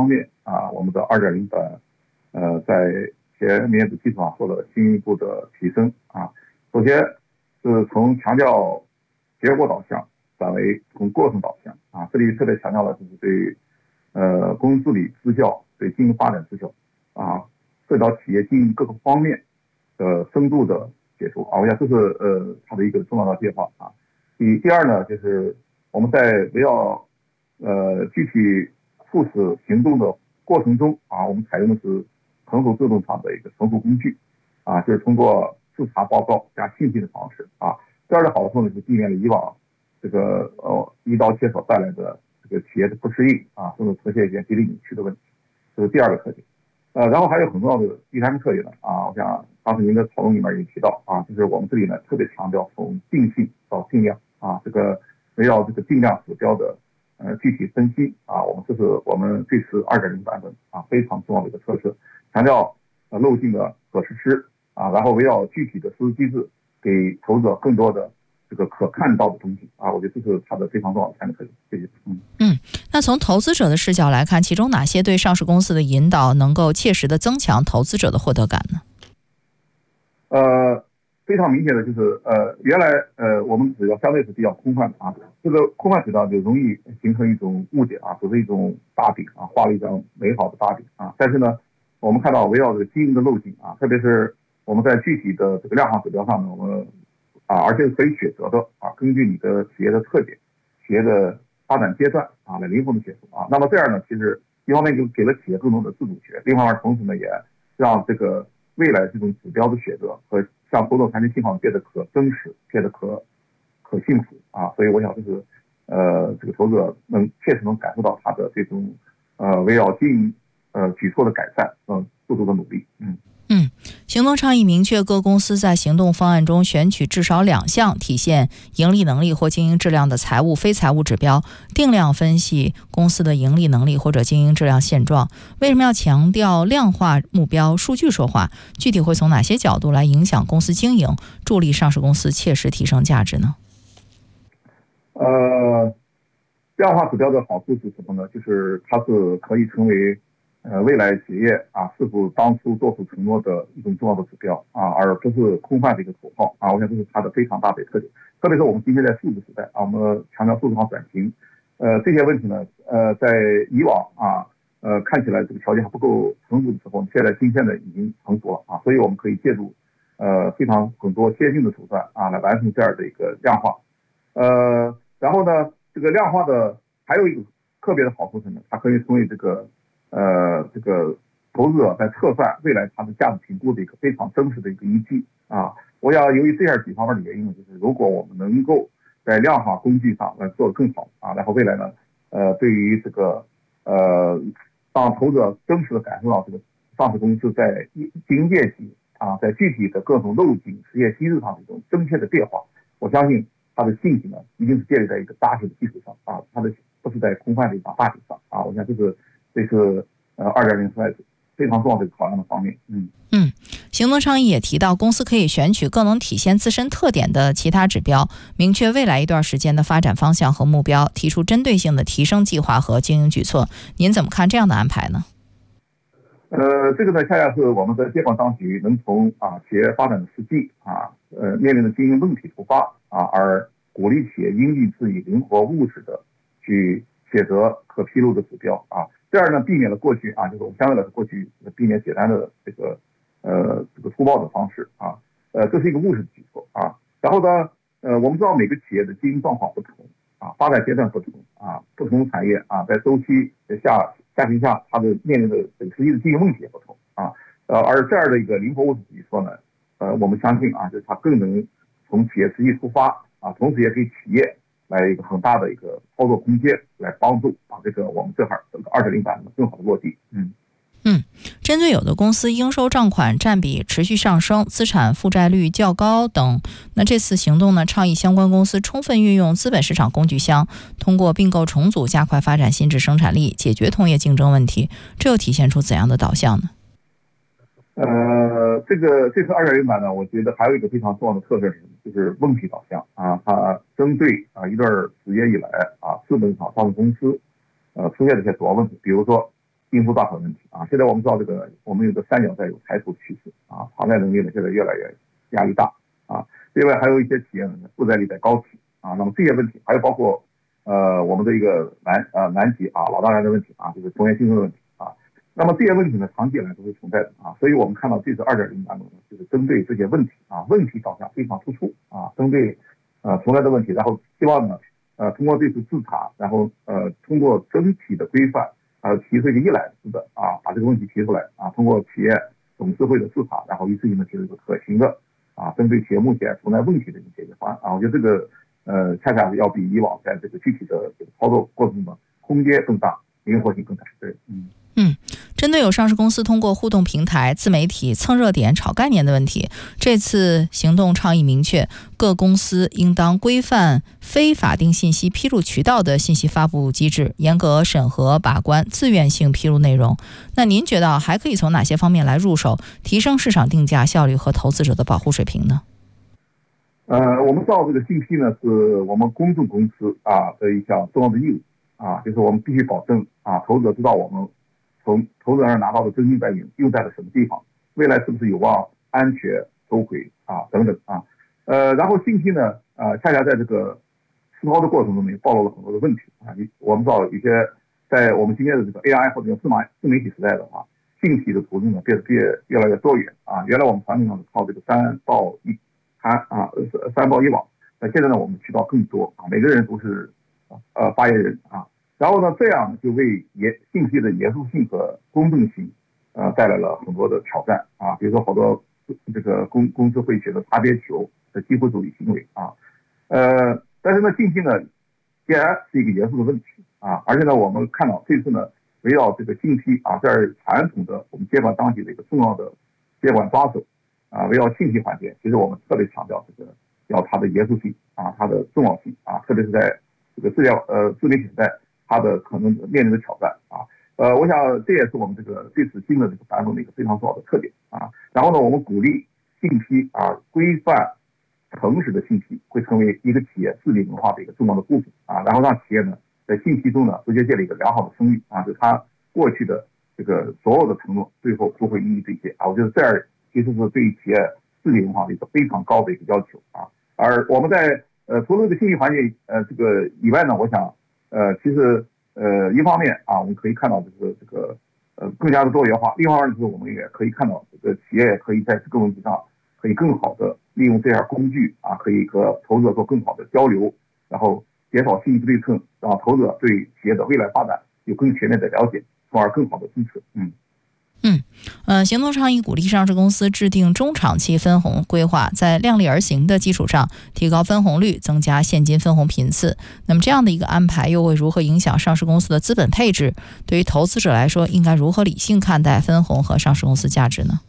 方面啊，我们的2.0版在前面的基础上做了进一步的提升啊。首先是从强调结果导向转为从过程导向啊，这里特别强调了就是对公司治理绩效、对经营发展绩效啊，涉及到企业经营各个方面的深度的解说啊，我想这是它的一个重要的变化啊。第二呢，就是我们在围绕具体促使行动的过程中啊，我们采用的是成熟自动化的一个成熟工具啊，就是通过视察报告加信息的方式啊。这样的好处呢，是避免了以往这个一刀切所带来的这个企业的不适应啊，甚至出现一些激励扭曲的问题，这是第二个特点。然后还有很重要的第三个特点呢啊，我想当时您的讨论里面也提到啊，就是我们这里呢特别强调从定性到定量啊，这个围绕这个定量指标的具体分析啊，这是我们这次2.0版本啊非常重要的一个特色，强调路径的可实施啊，然后围绕具体的实施机制，给投资者更多的这个可看到的东西啊，我觉得这是它的非常重要的3个特点。谢谢。 那从投资者的视角来看，其中哪些对上市公司的引导能够切实的增强投资者的获得感呢？ 非常明显的就是原来我们指标相对是比较空泛的啊，这个空泛指标就容易形成一种误解啊，就是一种大饼啊，画了一张美好的大饼啊。但是呢，我们看到围绕这个经营的路径啊，特别是我们在具体的这个量化指标上呢，我们而且是可以选择的啊，根据你的企业的特点、企业的发展阶段啊来灵活的选择啊。那么这样呢，其实一方面就给了企业更多的自主权，另外同时呢也让这个未来这种指标的选择和像投资产品信号变得可真实，变得可幸福啊。所以我想这是这个投资者确实能感受到他的这种围绕经营举措的改善做出的努力。 行动倡议明确各公司在行动方案中选取至少2项体现盈利能力或经营质量的财务、非财务指标，定量分析公司的盈利能力或者经营质量现状。为什么要强调量化目标？数据说话，具体会从哪些角度来影响公司经营，助力上市公司切实提升价值呢？ 量化指标的好处是什么呢？就是它是可以成为未来企业啊是否当初做出承诺的一种重要的指标啊，而不是空泛的一个口号啊。我想这是它的非常大的特点。特别是我们今天在数字时代啊，我们强调数字化转型，这些问题呢，在以往啊，看起来这个条件还不够成熟的时候，现在今天的已经成熟了啊，所以我们可以借助很多先进的手段啊，来完成这样的一个量化。然后呢，这个量化的还有一个特别的好处是什么？它可以成为这个投资者在测算未来它的价值评估的一个非常真实的一个依据啊。我想由于这样几方面的原因呢，就是如果我们能够在量化工具上来做得更好啊，然后未来呢，对于这个让投资者真实的感受到这个上市公司在经营业绩啊，在具体的各种路径、实业机制上的一种真切的变化，我相信它的信心呢，一定是建立在一个扎实的基础上啊，它的不是在空泛的一张大饼上啊。我想这是2.0时代非常重要的考量的方面。 行动倡议也提到，公司可以选取更能体现自身特点的其他指标，明确未来一段时间的发展方向和目标，提出针对性的提升计划和经营举措。您怎么看这样的安排呢？ 这个呢，恰恰是我们的监管当局能从企业发展的实际面临的经营问题出发而鼓励企业因地制宜、灵活务实的去选择可披露的指标啊。这样呢，避免了过去就是我们相对来说过去避免简单的这个粗暴的方式啊。这是一个务实的举措啊。然后呢，我们知道每个企业的经营状况不同啊，发展阶段不同啊，不同产业在周期下行下，它的面临的这个实际的经营问题也不同啊。而这样的一个灵活务实举措呢，我们相信就是它更能从企业实际出发啊，同时也给企业来一个很大的一个操作空间，来帮助这个我们这个2.0版更好的落地。 针对有的公司应收账款占比持续上升，资产负债率较高等，那这次行动呢，倡议相关公司充分运用资本市场工具箱，通过并购重组加快发展新质生产力，解决同业竞争问题。这又体现出怎样的导向呢？ 这次2.0版呢，我觉得还有一个非常重要的特色是什么？就是问题导向啊，它针对一段时间以来资本上上市公司出现的一些主要问题，比如说应付大款问题啊。现在我们知道我们有个三角债有抬头趋势啊，偿债能力呢现在越来越压力大啊。另外还有一些企业呢负债率在高企啊，那么这些问题还有包括我们的一个南极啊老大难的问题啊，就是中原竞争的问题啊。那么这些问题呢长期以来都会存在的啊，所以我们看到这次2.0版本呢，就是针对这些问题啊，问题导向非常突出啊，针对存在的问题，然后希望呢通过这次自查，然后通过整体的规范提出一个一揽子的啊，把这个问题提出来啊，通过企业董事会的自查，然后一次性的提出一个可行的针对企业目前存在问题的一个解决方案啊。我觉得这个恰恰是要比以往在这个具体的这个操作过程中空间更大，灵活性更大。对， 针对有上市公司通过互动平台、自媒体蹭热点、炒概念的问题，这次行动倡议明确，各公司应当规范非法定信息披露渠道的信息发布机制，严格审核把关自愿性披露内容。那您觉得还可以从哪些方面来入手，提升市场定价效率和投资者的保护水平呢？ 我们知道这个信息呢是我们公众公司的一项重要的义务就是我们必须保证投资者知道我们从投资人拿到的真金白银用在了什么地方，未来是不是有望安全收回等等然后信息呢恰恰在这个实操的过程中也暴露了很多的问题我们知道有些在我们今天的这个 AI 或者自媒体时代的话，信息的途径呢变得越来越多元原来我们传统上是靠这个三报一网，那现在呢我们渠道更多每个人都是发言人然后呢这样就为信息的严肃性和公正性带来了很多的挑战比如说好多这个公司会觉得擦边球的机会主义行为但是呢信息呢显然是一个严肃的问题而且呢我们看到这次呢围绕这个信息这是传统的我们监管当局的一个重要的监管抓手围绕信息环节，其实我们特别强调这个要它的严肃性它的重要性特别是在这个自媒体时代，它的可能面临的挑战我想这也是我们这次新的这个版本的一个非常重要的特点然后呢，我们鼓励信息规范诚实的信息会成为一个企业治理文化的一个重要的部分然后让企业呢在信息中呢逐渐建立一个良好的声誉就是它过去的这个所有的承诺最后都会一一兑现我觉得这样其实是对企业治理文化的一个非常高的一个要求而我们在除了这个信息环节这个以外呢，我想其实一方面我们可以看到这个更加的多元化，另外就是我们也可以看到这个企业也可以在这个问题上可以更好的利用这样工具可以和投资者做更好的交流，然后减少信息不对称，让投资者对企业的未来发展有更全面的了解，从而更好的支持。 行动倡议鼓励上市公司制定中长期分红规划，在量力而行的基础上提高分红率，增加现金分红频次。那么这样的一个安排又会如何影响上市公司的资本配置？对于投资者来说，应该如何理性看待分红和上市公司价值呢？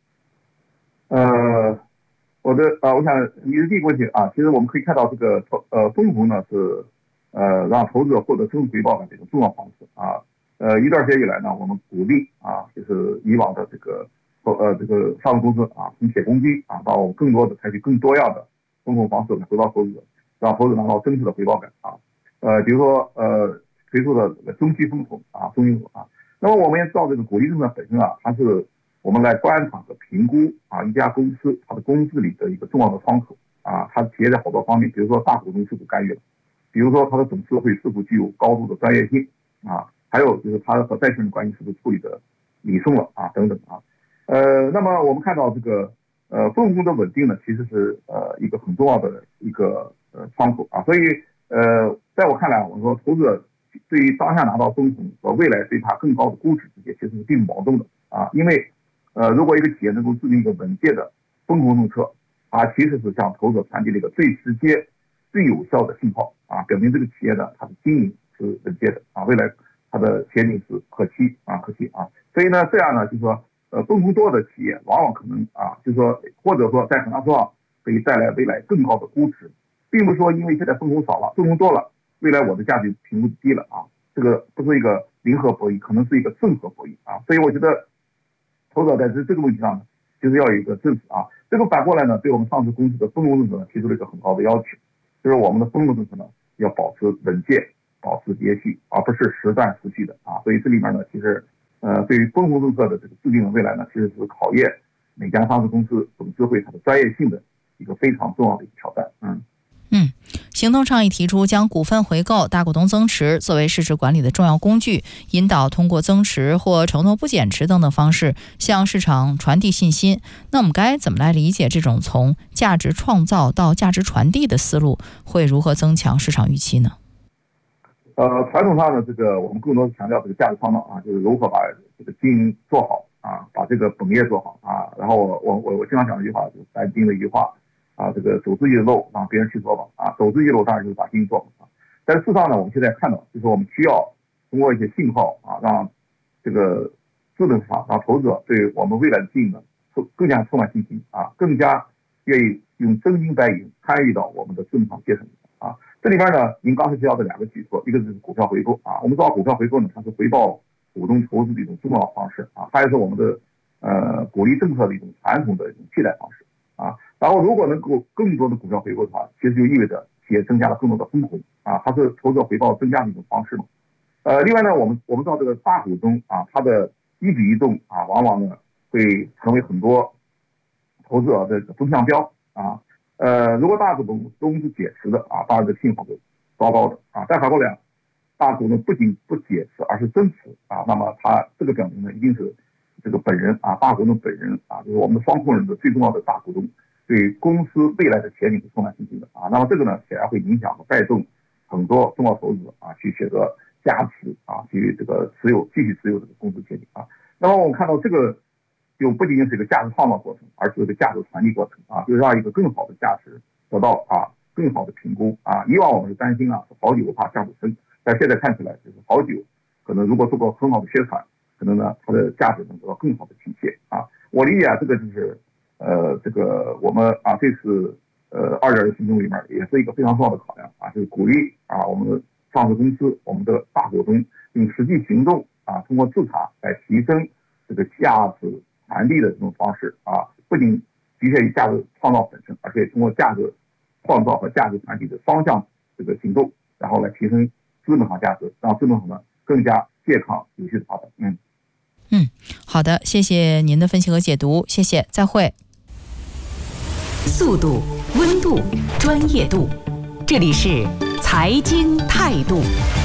我想你的第一个问题其实我们可以看到这个分红呢是让投资者获得正回报的这种重要方式一段时间以来呢，我们鼓励就是以往的这个上市公司从铁公鸡到更多的采取更多样的分红方式来回报投资者，让投资者拿到真实的回报感比如说推出的中期分红那么我们也知道这个鼓励政策本身它是我们来观察和评估一家公司它的公司里的一个重要的窗口它企业在好多方面，比如说大股东是否干预了，比如说它的董事会是否具有高度的专业性还有就是它和债权人关系是不是处理的理顺了等等那么我们看到这个分红的稳定呢，其实是一个很重要的一个窗口所以在我看来我说投资者对于当下拿到分红和未来对它更高的估值之间其实是并不矛盾的因为如果一个企业能够制定一个稳健的分红政策其实是向投资者传递了一个最直接最有效的信号表明这个企业的它的经营是稳健的未来它的前景是可期所以呢这样呢就是说分红多的企业往往可能就是说或者说在很大程度上可以带来未来更高的估值，并不是说因为现在分红少了分红多了未来我的价值评估低了这个不是一个零和博弈，可能是一个正和博弈所以我觉得投资者在这个问题上呢就是要有一个正视这个反过来呢对我们上市公司的分红政策呢提出了一个很高的要求，就是我们的分红政策呢要保持稳健保持节续，而不是时断时续的所以这里面呢其实对于分红政策的这个制定的未来呢，其实是考验每家上市公司董事会它的专业性的一个非常重要的一个挑战。 行动倡议提出将股份回购、大股东增持作为市值管理的重要工具，引导通过增持或承诺不减持等等方式向市场传递信心。那我们该怎么来理解这种从价值创造到价值传递的思路，会如何增强市场预期呢？ 传统上的这个我们更多是强调这个价值创造啊，就是如何把这个经营做好啊，把这个本业做好啊。然后我经常讲一句话，就是白丁的一句话啊，这个走之一路让别人去做吧啊，走之一路当然就是把经营做好啊。但是事实上呢，我们现在看到就是我们需要通过一些信号啊，让这个资本市场让投资者对我们未来的经营呢更加充满信心啊，更加愿意用真金白银参与到我们的资本市场阶层啊。这里边呢，您刚才提到的2个举措，一个是股票回购啊，我们知道股票回购呢，它是回报股东投资的一种重要方式啊，它也是我们的鼓励政策的一种传统的一种替代方式啊。然后如果能够更多的股票回购的话，其实就意味着企业增加了更多的分红啊，它是投资者回报增加的一种方式嘛。另外呢，我们知道这个大股东啊，他的一举一动啊，往往呢会成为很多投资者的风向标啊。如果大股东是减持的啊，当然这个信号是糟糕的啊。但反过来，大股东不仅不减持，而是增持啊，那么他这个表明呢，一定是这个本人啊，大股东本人啊，就是我们双控人的最重要的大股东，对公司未来的前景是充满信心的啊。那么这个呢，显然会影响和带动很多重要投资者啊去选择加持啊，去这个继续持有这个公司前景啊。那么我们看到这个就不仅仅是一个价值创造过程，而是一个价值传递过程啊，就是让一个更好的价值得到啊更好的评估啊。以往我们是担心啊，是好酒怕巷子深，但现在看起来就是好酒可能如果做过很好的宣传，可能呢它的价值能得到更好的体现啊。我理解啊，这个就是这个我们啊这次2.0行动里面也是一个非常重要的考量啊，就是鼓励啊我们的上市公司、我们的大股东用实际行动啊，通过自查来提升这个价值传递的这种方式啊，不仅局限于价值创造本身，而且通过价值创造和价值传递的双向这个行动，然后来提升资本行价值，让资本行呢更加健康有序的发展。 好的，谢谢您的分析和解读，谢谢，再会。 速度、温度、专业度，这里是财经态度。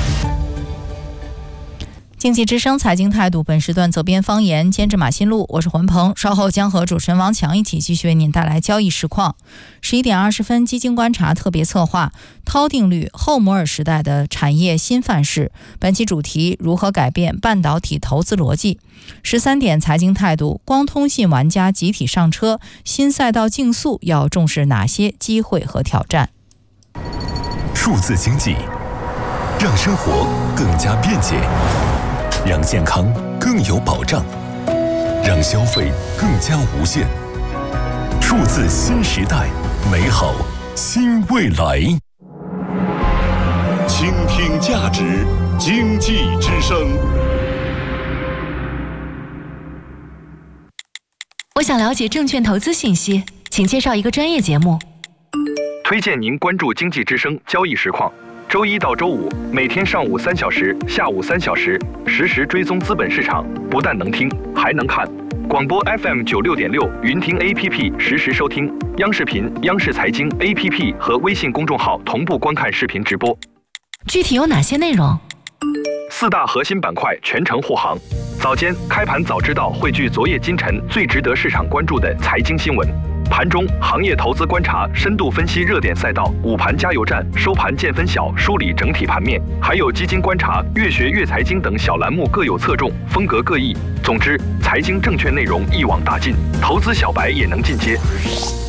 经济之声财经态度，本时段责编方言，监制马新路，我是环鹏。稍后将和主持人王强一起继续为您带来交易实况。11点20分，基金观察特别策划涛定律后摩尔时代的产业新范式，本期主题如何改变半导体投资逻辑。13点财经态度，光通信玩家集体上车，新赛道竞速要重视哪些机会和挑战？ 数字经济让生活更加便捷，让健康更有保障，让消费更加无限。数字新时代，美好新未来。 倾听价值，经济之声。 我想了解证券投资信息，请介绍一个专业节目。 推荐您关注经济之声交易实况，周一到周五每天上午3小时、下午3小时，实时追踪资本市场，不但能听，还能看。广播 FM 96.6，云听 APP 实时收听，央视频、央视财经 APP 和微信公众号同步观看视频直播。 具体有哪些内容 ？4大核心板块全程护航。早间开盘早知道汇聚昨夜今晨最值得市场关注的财经新闻。盘中行业投资观察深度分析热点赛道，午盘加油站，收盘见分晓，梳理整体盘面，还有基金观察、越学越财经等小栏目各有侧重，风格各异。总之，财经证券内容一网打尽，投资小白也能进阶。